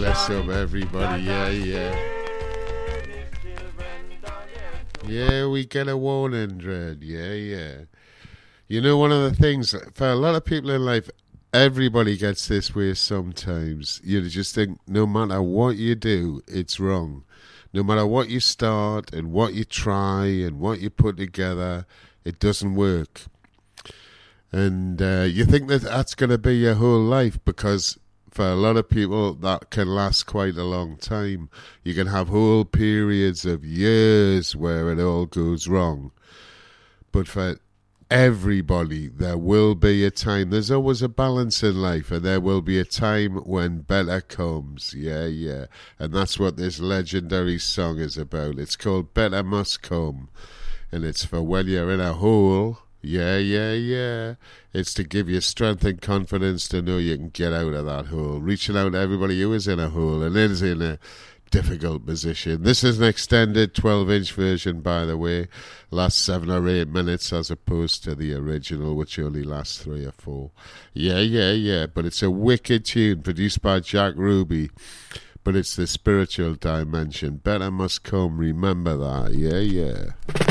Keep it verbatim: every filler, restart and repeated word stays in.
bless up everybody. Yeah, yeah. Yeah, we get a warning, Dread. Yeah, yeah. You know, one of the things, for a lot of people in life, everybody gets this way sometimes. You just think no matter what you do, it's wrong. No matter what you start and what you try and what you put together, it doesn't work. And uh, you think that that's going to be your whole life, because for a lot of people that can last quite a long time. You can have whole periods of years where it all goes wrong. But for everybody, there will be a time. There's always a balance in life, and there will be a time when better comes. Yeah, yeah. And that's what this legendary song is about. It's called Better Must Come. And it's for when you're in a hole. Yeah, yeah, yeah. It's to give you strength and confidence to know you can get out of that hole. Reaching out to everybody who is in a hole and is in a difficult position. This is an extended twelve-inch version, by the way. Lasts seven or eight minutes as opposed to the original, which only lasts three or four. Yeah, yeah, yeah. But it's a wicked tune produced by Jack Ruby. But it's the spiritual dimension. Better Must Come. Remember that. Yeah, yeah.